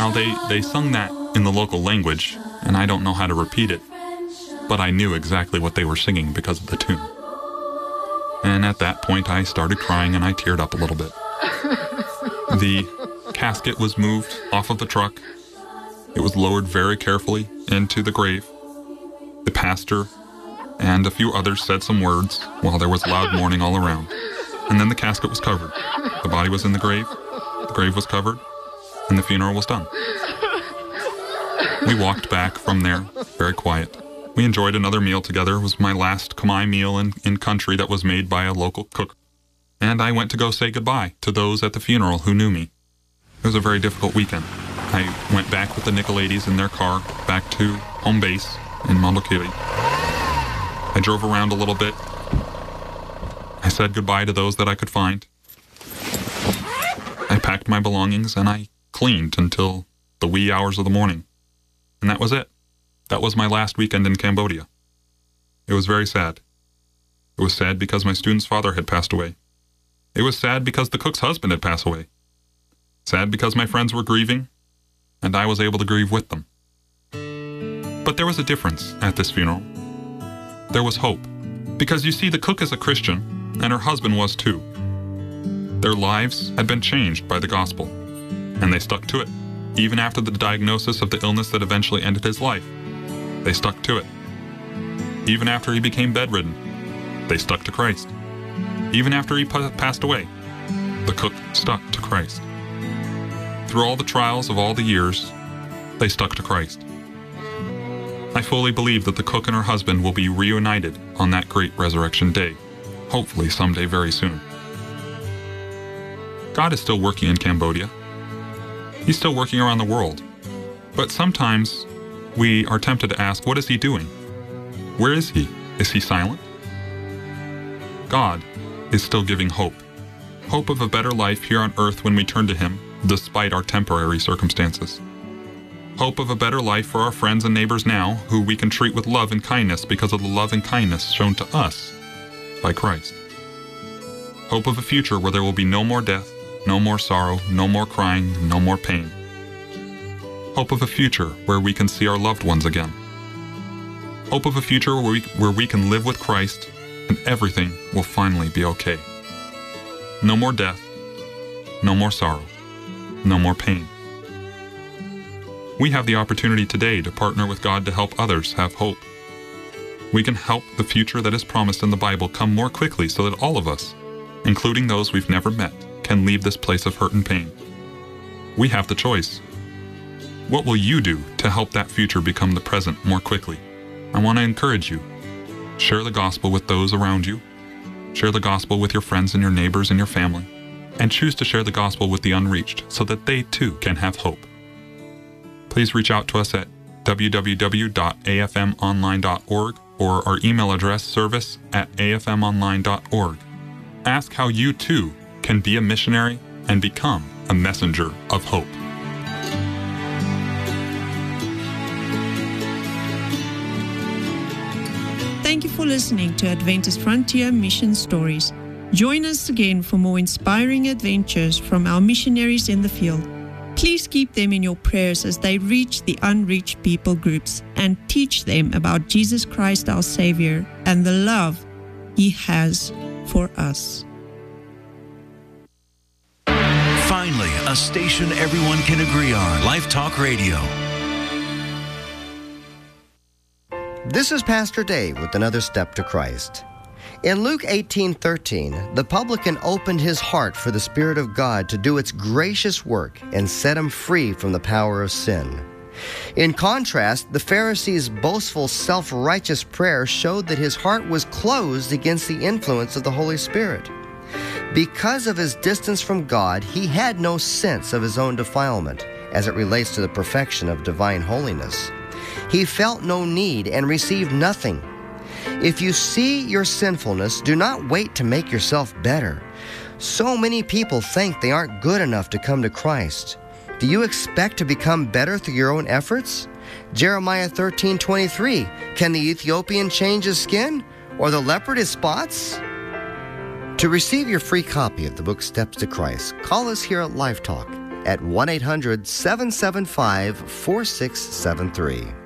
Now, they sung that in the local language, and I don't know how to repeat it, but I knew exactly what they were singing because of the tune. And at that point, I started crying and I teared up a little bit. The casket was moved off of the truck. It was lowered very carefully into the grave. The pastor and a few others said some words while there was loud mourning all around. And then the casket was covered. The body was in the grave was covered, and the funeral was done. We walked back from there, very quiet. We enjoyed another meal together. It was my last Khmer meal in country that was made by a local cook. And I went to go say goodbye to those at the funeral who knew me. It was a very difficult weekend. I went back with the Nicolaides in their car, back to home base in Mondulkiri. I drove around a little bit. I said goodbye to those that I could find. I packed my belongings and I cleaned until the wee hours of the morning. And that was it. That was my last weekend in Cambodia. It was very sad. It was sad because my student's father had passed away. It was sad because the cook's husband had passed away. Sad because my friends were grieving, and I was able to grieve with them. But there was a difference at this funeral. There was hope. Because you see, the cook is a Christian, and her husband was too. Their lives had been changed by the gospel, and they stuck to it, even after the diagnosis of the illness that eventually ended his life. They stuck to it. Even after he became bedridden, they stuck to Christ. Even after he passed away, the cook stuck to Christ. Through all the trials of all the years, they stuck to Christ. I fully believe that the cook and her husband will be reunited on that great resurrection day, hopefully someday very soon. God is still working in Cambodia. He's still working around the world. But sometimes we are tempted to ask, what is he doing? Where is he? Is he silent? God is still giving hope. Hope of a better life here on earth when we turn to him, despite our temporary circumstances. Hope of a better life for our friends and neighbors now, who we can treat with love and kindness because of the love and kindness shown to us by Christ. Hope of a future where there will be no more death, no more sorrow, no more crying, no more pain. Hope of a future where we can see our loved ones again. Hope of a future where we can live with Christ and everything will finally be okay. No more death, no more sorrow, no more pain. We have the opportunity today to partner with God to help others have hope. We can help the future that is promised in the Bible come more quickly so that all of us, including those we've never met, can leave this place of hurt and pain. We have the choice. What will you do to help that future become the present more quickly? I want to encourage you. Share the gospel with those around you. Share the gospel with your friends and your neighbors and your family. And choose to share the gospel with the unreached so that they too can have hope. Please reach out to us at www.afmonline.org or our email address service@afmonline.org. Ask how you too can be a missionary and become a messenger of hope. Thank you for listening to Adventist Frontier Mission Stories. Join us again for more inspiring adventures from our missionaries in the field. Please keep them in your prayers as they reach the unreached people groups and teach them about Jesus Christ our Savior and the love He has for us. Finally, a station everyone can agree on. Life Talk Radio. This is Pastor Dave with another step to Christ. In Luke 18:13, the publican opened his heart for the Spirit of God to do its gracious work and set him free from the power of sin. In contrast, the Pharisee's boastful, self-righteous prayer showed that his heart was closed against the influence of the Holy Spirit. Because of his distance from God, he had no sense of his own defilement as it relates to the perfection of divine holiness. He felt no need and received nothing. If you see your sinfulness, do not wait to make yourself better. So many people think they aren't good enough to come to Christ. Do you expect to become better through your own efforts? Jeremiah 13:23, can the Ethiopian change his skin or the leopard his spots? To receive your free copy of the book Steps to Christ, call us here at Life Talk at 1-800-775-4673.